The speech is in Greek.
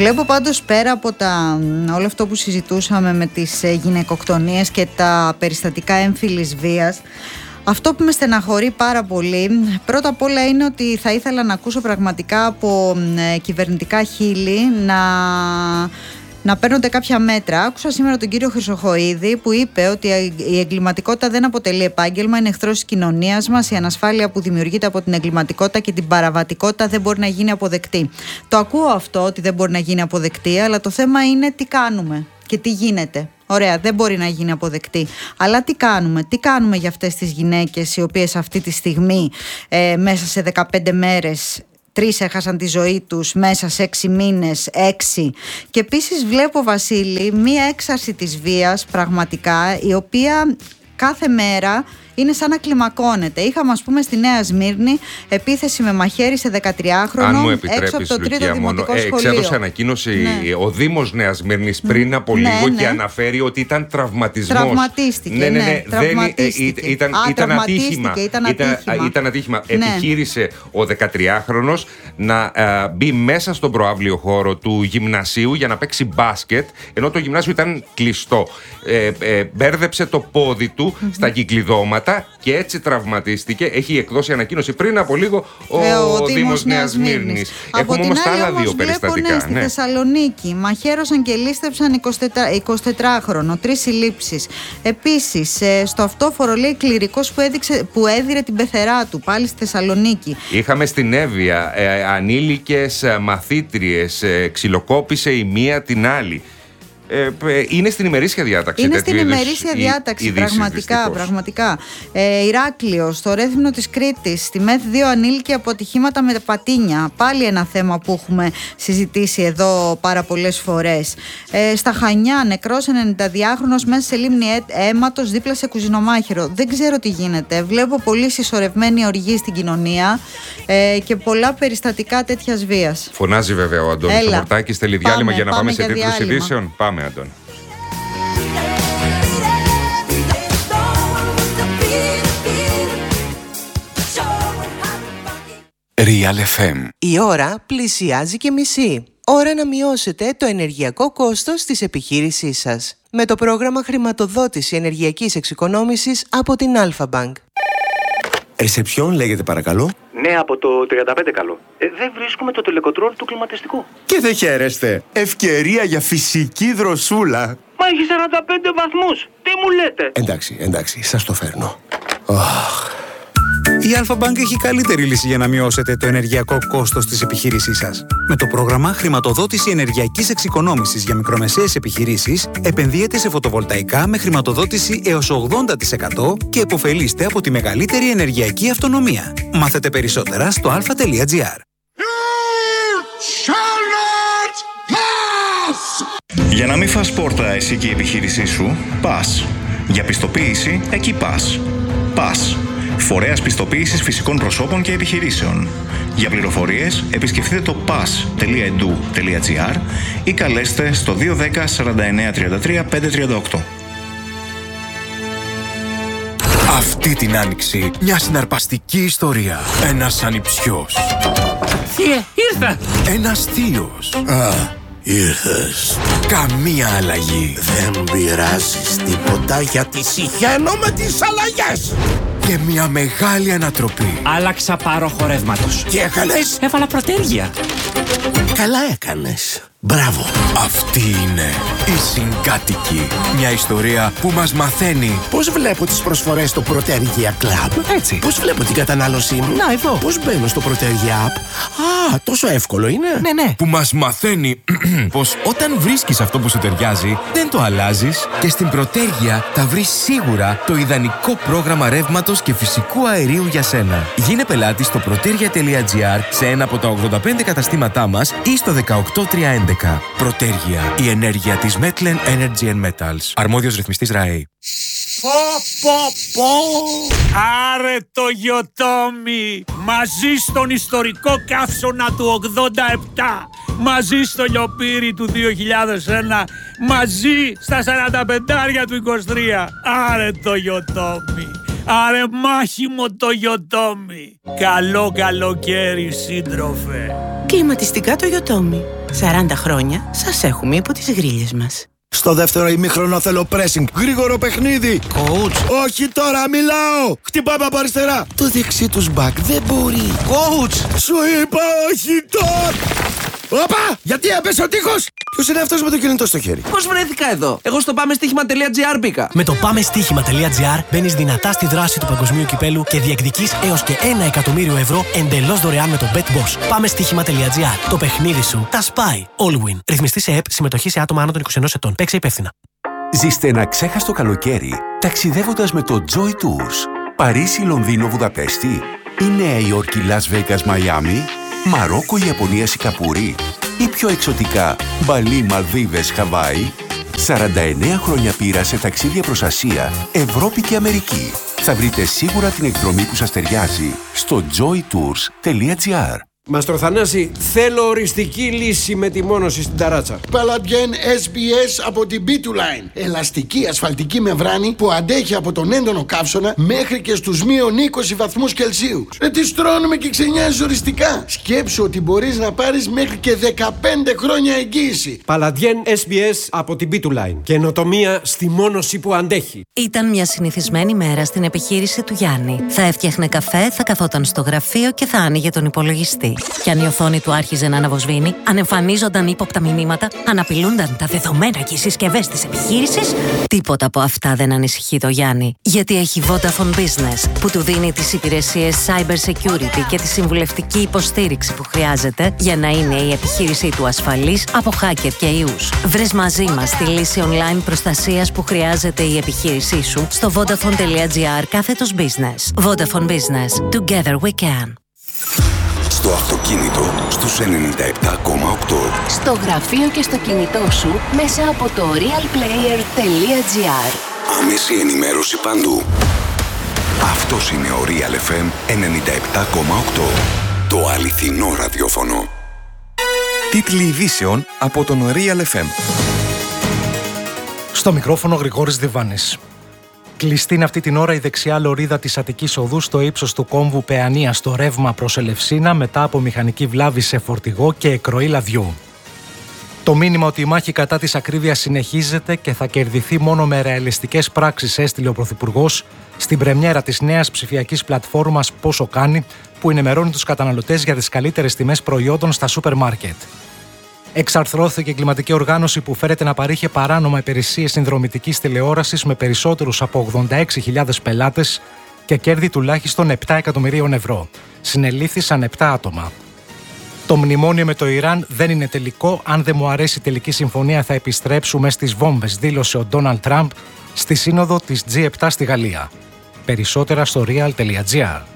Βλέπω πάντως πέρα από όλο αυτό που συζητούσαμε με τις γυναικοκτονίες και τα περιστατικά έμφυλης βίας, αυτό που με στεναχωρεί πάρα πολύ, πρώτα απ' όλα είναι ότι θα ήθελα να ακούσω πραγματικά από κυβερνητικά χείλη να παίρνονται κάποια μέτρα. Άκουσα σήμερα τον κύριο Χρυσοχοΐδη που είπε ότι η εγκληματικότητα δεν αποτελεί επάγγελμα, είναι εχθρός της κοινωνίας μας. Η ανασφάλεια που δημιουργείται από την εγκληματικότητα και την παραβατικότητα δεν μπορεί να γίνει αποδεκτή. Το ακούω αυτό, ότι δεν μπορεί να γίνει αποδεκτή, αλλά το θέμα είναι τι κάνουμε και τι γίνεται. Ωραία, δεν μπορεί να γίνει αποδεκτή. Αλλά τι κάνουμε για αυτές τις γυναίκες οι οποίες αυτή τη στιγμή μέσα σε 15 μέρες 3 έχασαν τη ζωή τους, μέσα σε 6 μήνες 6. Και επίσης βλέπω, Βασίλη, μία έξαρση της βίας πραγματικά, η οποία κάθε μέρα είναι σαν να κλιμακώνεται. Είχαμε, ας πούμε, στη Νέα Σμύρνη επίθεση με μαχαίρι σε 13χρονο έξω από το 3ο δημοτικό σχολείο. Εξέδωσε ανακοίνωση ο Δήμος Νέας Σμύρνης πριν από λίγο και αναφέρει ότι ήταν τραυματισμός. Τραυματίστηκε. Ήταν ατύχημα. Ήταν ατύχημα. Επιχείρησε ο 13χρονος να μπει μέσα στον προαύλιο χώρο του γυμνασίου για να παίξει μπάσκετ, ενώ το γυμνάσιο ήταν κλειστό. Μπέρδεψε το πόδι του στα κυκλειδώματα και έτσι τραυματίστηκε. Έχει εκδώσει ανακοίνωση πριν από λίγο ο Δήμος Νέας Σμύρνης. Από Έχουμε όμως τα άλλα δύο περιστατικά. Στη Θεσσαλονίκη μαχαίρωσαν και λίστεψαν 24χρονο, 3 συλλήψεις. Επίσης στο αυτόφορο, λέει, κληρικός που έδιρε την πεθερά του, πάλι στη Θεσσαλονίκη. Είχαμε στην Εύβοια ανήλικες μαθήτριες, ξυλοκόπησε η μία την άλλη. Είναι στην ημερήσια διάταξη. Είναι στην ημερήσια διάταξη, πραγματικά. Ηράκλειο, στο Ρέθυμνο της Κρήτης, στη ΜΕΘ 2 ανήλικοι από ατυχήματα με πατίνια. Πάλι ένα θέμα που έχουμε συζητήσει εδώ πάρα πολλές φορές. Στα Χανιά, νεκρός 92χρονος μέσα σε λίμνη αίματος δίπλα σε κουζινομάχαιρο. Δεν ξέρω τι γίνεται. Βλέπω πολύ συσσωρευμένη οργή στην κοινωνία και πολλά περιστατικά τέτοιας βίας. Φωνάζει βέβαια ο Αντώνης ο Μορτάκης. Θέλει διάλειμμα για να πάμε σε τίτλους ειδήσεων. Πάμε. Αντώνη. Real FM. Η ώρα πλησιάζει και μισή. Ώρα να μειώσετε το ενεργειακό κόστος της επιχείρησής σας με το πρόγραμμα χρηματοδότηση ενεργειακής εξοικονόμησης από την Alpha Bank. Ρεσεψιόν λέγεται, παρακαλώ. Ναι, από το 35 καλό. Δεν βρίσκουμε το τελεκοτρόλ του κλιματιστικού. Και δεν χαίρεστε. Ευκαιρία για φυσική δροσούλα. Μα έχει 45 βαθμούς. Τι μου λέτε? Εντάξει, σας το φέρνω. Η Alpha Bank έχει καλύτερη λύση για να μειώσετε το ενεργειακό κόστος της επιχείρησής σας. Με το πρόγραμμα χρηματοδότηση ενεργειακής εξοικονόμησης για μικρομεσαίες επιχειρήσεις, επενδύετε σε φωτοβολταϊκά με χρηματοδότηση έως 80% και επωφελείστε από τη μεγαλύτερη ενεργειακή αυτονομία. Μάθετε περισσότερα στο alpha.gr. Για να μην φας πόρτα εσύ και η επιχείρησή σου, πας. Για πιστοποίηση, εκεί πας. Πας. Φορέας πιστοποίησης φυσικών προσώπων και επιχειρήσεων. Για πληροφορίες, επισκεφτείτε το pas.edu.gr ή καλέστε στο 210 49 33 538. Αυτή την άνοιξη, μια συναρπαστική ιστορία. Ένας ανιψιός. Θεία, ήρθα! Ένας θείος. Ήρθες. Καμία αλλαγή. Δεν πειράζεις τίποτα γιατί συχαίνω με τις αλλαγές. Και μια μεγάλη ανατροπή. Άλλαξα πάροχο ρεύματος. Τι έκανες? Έβαλα προτέρια. Καλά έκανες. Μπράβο. Αυτή είναι η Συγκάτοικη. Μια ιστορία που μας μαθαίνει πώς βλέπω τις προσφορές στο Protergia Club. Έτσι. Πώς βλέπω την κατανάλωσή μου. Να, εδώ. Πώς μπαίνω στο Protergia App. Τόσο εύκολο είναι. Ναι. Που μας μαθαίνει πως όταν βρίσκεις αυτό που σου ταιριάζει, δεν το αλλάζεις και στην Protergia θα βρεις σίγουρα το ιδανικό πρόγραμμα ρεύματος και φυσικού αερίου για σένα. Γίνε πελάτη στο protergia.gr σε ένα από τα 85 καταστήματά μας ή στο 18311. Protergia, η ενέργεια της Metlen Energy and Metals. Αρμόδιος ρυθμιστής ΡΑΕ. Άρε το Γιοτόμι! Μαζί στον ιστορικό καύσωνα του 87, μαζί στο λιοπύρι του 2001, μαζί στα 45 του 23. Άρε το Γιοτόμι! Άρε μάχημο το Γιοτόμι! Καλό καλοκαίρι, σύντροφε! Κλιματιστικά το Γιοτόμι. 40 χρόνια σας έχουμε υπό τις γρίλες μας. Στο δεύτερο ημίχρονο θέλω pressing. Γρήγορο παιχνίδι. Coach. Όχι τώρα, μιλάω. Χτυπάμε από αριστερά. Το δεξί τους μπακ δεν μπορεί. Coach. Σου είπα όχι τώρα. Όπα! Γιατί έπεσε ο τείχος! Ποιος είναι αυτός με το κινητό στο χέρι? Πώς βρέθηκα εδώ? Εγώ στο πάμεστοίχημα.gr μπήκα. Με το πάμεστοίχημα.gr μπαίνεις δυνατά στη δράση του παγκοσμίου κυπέλου και διεκδικείς έως και 1 εκατομμύριο ευρώ εντελώς δωρεάν με το BetBoss. Πάμεστοίχημα.gr. Το παιχνίδι σου τα σπάει. All win. Ρυθμιστή σε ΕΠ, συμμετοχή σε άτομα άνω των 21 ετών. Παίξε υπεύθυνα. Ζήστε ένα ξέχαστο καλοκαίρι ταξιδεύοντας με το Joy Tours. Παρίσι, Λονδίνο, Βουδαπέστη ή Νέα Υόρκη, Las Vegas, Μαϊάμι, Μαρόκο, Ιαπωνία, Σιγκαπούρη ή πιο εξωτικά Μπαλί, Μαλδίβες, Χαβάη. 49 χρόνια πείρα σε ταξίδια προς Ασία, Ευρώπη και Αμερική. Θα βρείτε σίγουρα την εκδρομή που σας ταιριάζει στο joytours.gr. Μαστρο Θανάση, θέλω οριστική λύση με τη μόνωση στην ταράτσα. Παλαντιέν SBS από την B2Line. Ελαστική ασφαλτική μεμβράνη που αντέχει από τον έντονο καύσωνα μέχρι και στους μείον 20 βαθμούς Κελσίου. Τι στρώνουμε και ξενιάζεις οριστικά. Σκέψου ότι μπορείς να πάρεις μέχρι και 15 χρόνια εγγύηση. Παλαντιέν SBS από την B2Line. Καινοτομία στη μόνωση που αντέχει. Ήταν μια συνηθισμένη μέρα στην επιχείρηση του Γιάννη. Θα έφτιαχνε καφέ, θα καθόταν στο γραφείο και θα άνοιγε τον υπολογιστή. Και αν η οθόνη του άρχιζε να αναβοσβήνει, αν εμφανίζονταν ύποπτα μηνύματα, αν απειλούνταν τα δεδομένα και οι συσκευές της επιχείρησης, τίποτα από αυτά δεν ανησυχεί το Γιάννη. Γιατί έχει Vodafone Business, που του δίνει τις υπηρεσίες cyber security και τη συμβουλευτική υποστήριξη που χρειάζεται για να είναι η επιχείρησή του ασφαλής από hacker και ιούς. Βρες μαζί μας τη λύση online προστασίας που χρειάζεται η επιχείρησή σου στο vodafone.gr/business. Vodafone Business. Together we can. Στο αυτοκίνητο στους 97,8. Στο γραφείο και στο κινητό σου μέσα από το realplayer.gr. Άμεση ενημέρωση παντού. Αυτός είναι ο Real FM 97,8. Το αληθινό ραδιόφωνο. Τίτλοι ειδήσεων από τον Real FM. Στο μικρόφωνο Γρηγόρης Διβάνης. Κλειστή είναι αυτή την ώρα η δεξιά λωρίδα της Αττικής Οδού στο ύψος του κόμβου Παιανία στο ρεύμα προς Ελευσίνα μετά από μηχανική βλάβη σε φορτηγό και εκροή λαδιού. Το μήνυμα ότι η μάχη κατά της ακρίβειας συνεχίζεται και θα κερδιθεί μόνο με ρεαλιστικές πράξεις έστειλε ο Πρωθυπουργός στην πρεμιέρα της νέας ψηφιακής πλατφόρμας Πόσο Κάνει, που ενημερώνει τους καταναλωτές για τις καλύτερες τιμές προϊόντων στα σούπερ μάρκετ. Εξαρθρώθηκε η εγκληματική οργάνωση που φέρεται να παρήχε παράνομα υπηρεσίες συνδρομητικής τηλεόρασης με περισσότερους από 86.000 πελάτες και κέρδη τουλάχιστον 7 εκατομμυρίων ευρώ. Συνελήφθησαν 7 άτομα. Το μνημόνιο με το Ιράν δεν είναι τελικό. Αν δεν μου αρέσει η τελική συμφωνία, θα επιστρέψουμε στις βόμβες, δήλωσε ο Ντόναλντ Τραμπ στη σύνοδο της G7 στη Γαλλία. Περισσότερα στο real.gr.